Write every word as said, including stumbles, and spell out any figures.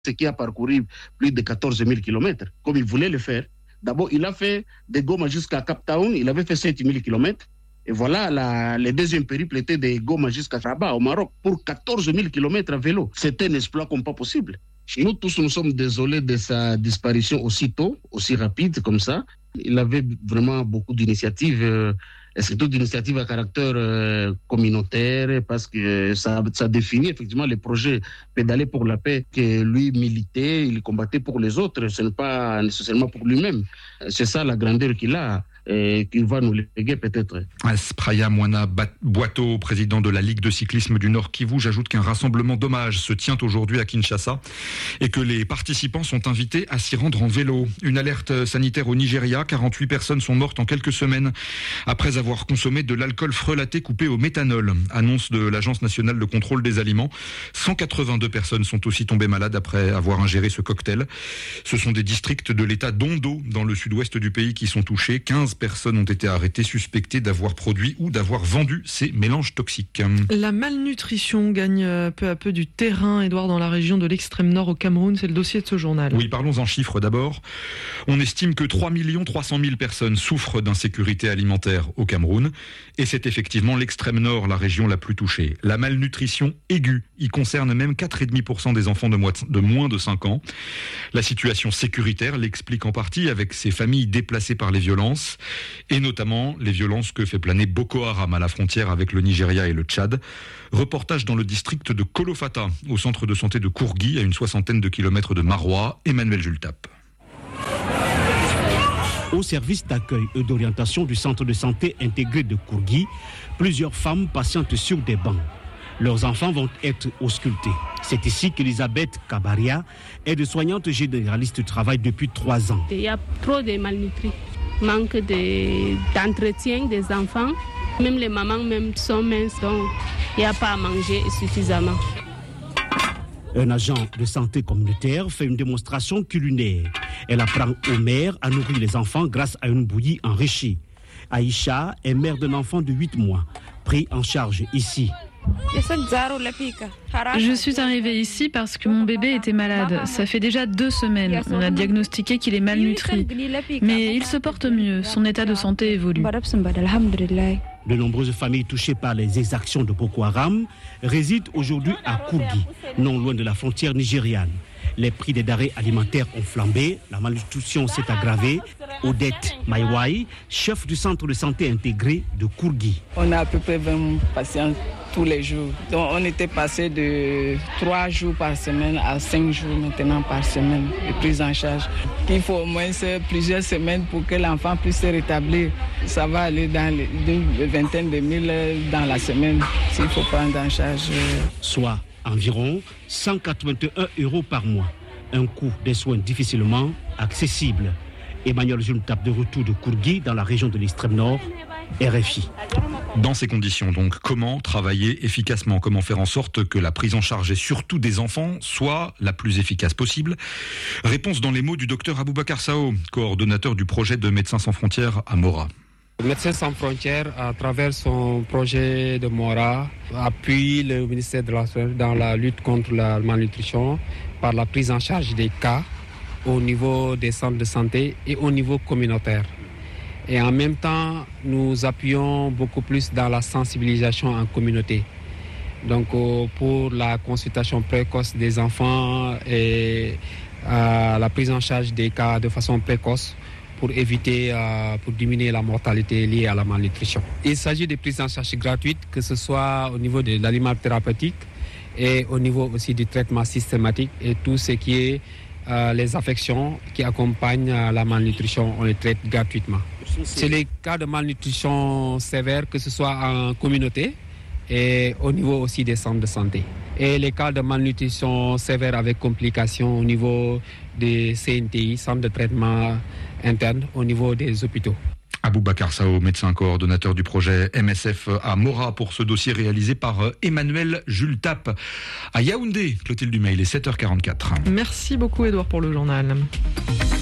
c'est qui a parcouru plus de quatorze mille kilomètres, comme il voulait le faire. D'abord, il a fait de Goma jusqu'à Cape Town, il avait fait sept mille kilomètres. Et voilà, la, le deuxième périple était de Goma jusqu'à Rabat, au Maroc, pour quatorze mille kilomètres à vélo. C'était un exploit comme pas possible. Nous tous, nous sommes désolés de sa disparition aussi tôt, aussi rapide comme ça. Il avait vraiment beaucoup d'initiatives, euh, et surtout d'initiatives à caractère euh, communautaire, parce que ça, ça définit effectivement les projets pédaler pour la paix, que lui militait, il combattait pour les autres, ce n'est pas nécessairement pour lui-même. C'est ça la grandeur qu'il a. Et qu'il va nous léguer peut-être. Spraya Moana Boito, président de la Ligue de cyclisme du Nord Kivu, j'ajoute qu'un rassemblement d'hommage se tient aujourd'hui à Kinshasa et que les participants sont invités à s'y rendre en vélo. Une alerte sanitaire au Nigeria, quarante-huit personnes sont mortes en quelques semaines après avoir consommé de l'alcool frelaté coupé au méthanol. Annonce de l'Agence nationale de contrôle des aliments. cent quatre-vingt-deux personnes sont aussi tombées malades après avoir ingéré ce cocktail. Ce sont des districts de l'état d'Ondo, dans le sud-ouest du pays, qui sont touchés. quinze personnes ont été arrêtées, suspectées d'avoir produit ou d'avoir vendu ces mélanges toxiques. La malnutrition gagne peu à peu du terrain, Edouard, dans la région de l'extrême nord au Cameroun. C'est le dossier de ce journal. Oui, parlons en chiffres d'abord. On estime que trois millions trois cent mille personnes souffrent d'insécurité alimentaire au Cameroun. Et c'est effectivement l'extrême nord, la région la plus touchée. La malnutrition aiguë y concerne même quatre virgule cinq pour cent des enfants de moins de cinq ans. La situation sécuritaire l'explique en partie avec ces familles déplacées par les violences. Et notamment les violences que fait planer Boko Haram à la frontière avec le Nigeria et le Tchad. Reportage dans le district de Kolofata, au centre de santé de Kourgui, à une soixantaine de kilomètres de Maroua. Emmanuel Jultap. Au service d'accueil et d'orientation du centre de santé intégré de Kourgui, plusieurs femmes patientent sur des bancs. Leurs enfants vont être auscultés. C'est ici qu'Elisabeth Kabaria, aide-soignante généraliste, travaille depuis trois ans. Il y a trop de malnutris, manque de, d'entretien des enfants. Même les mamans même sont minces, donc il n'y a pas à manger suffisamment. Un agent de santé communautaire fait une démonstration culinaire. Elle apprend aux mères à nourrir les enfants grâce à une bouillie enrichie. Aïcha est mère d'un enfant de huit mois, pris en charge ici. Je suis arrivée ici parce que mon bébé était malade. Ça fait déjà deux semaines. On a diagnostiqué qu'il est malnutri. Mais il se porte mieux. Son état de santé évolue. De nombreuses familles touchées par les exactions de Boko Haram résident aujourd'hui à Kourgui, non loin de la frontière nigériane. Les prix des denrées alimentaires ont flambé, la malnutrition s'est aggravée. Odette Maïwaï, chef du centre de santé intégré de Kourgui. On a à peu près vingt patients tous les jours. Donc on était passé de trois jours par semaine à cinq jours maintenant par semaine de prise en charge. Il faut au moins plusieurs semaines pour que l'enfant puisse se rétablir. Ça va aller dans une vingtaine de mille dans la semaine s'il faut prendre en charge. Soit environ cent quatre-vingt-un euros par mois. Un coût des soins difficilement accessible. Emmanuel Jultap, de retour de Kourgui dans la région de l'extrême nord, R F I. Dans ces conditions, donc, comment travailler efficacement? Comment faire en sorte que la prise en charge, et surtout des enfants, soit la plus efficace possible? Réponse dans les mots du docteur Aboubacar Sao, coordonnateur du projet de Médecins sans frontières à Mora. Médecins sans frontières, à travers son projet de Mora, appuie le ministère de la Santé dans la lutte contre la malnutrition par la prise en charge des cas au niveau des centres de santé et au niveau communautaire. Et en même temps, nous appuyons beaucoup plus dans la sensibilisation en communauté. Donc pour la consultation précoce des enfants et euh, la prise en charge des cas de façon précoce, pour éviter, euh, pour diminuer la mortalité liée à la malnutrition. Il s'agit de prises en charge gratuites, que ce soit au niveau de l'aliment thérapeutique et au niveau aussi du traitement systématique et tout ce qui est euh, les affections qui accompagnent euh, la malnutrition, on les traite gratuitement. C'est les cas de malnutrition sévère, que ce soit en communauté et au niveau aussi des centres de santé. Et les cas de malnutrition sévère avec complications au niveau des C N T I, centres de traitement interne, au niveau des hôpitaux. Aboubacar Sao, médecin coordonnateur du projet M S F à Mora, pour ce dossier réalisé par Emmanuel Jultap. À Yaoundé, Clotilde Dumay, il est sept heures quarante-quatre. Merci beaucoup Edouard pour le journal.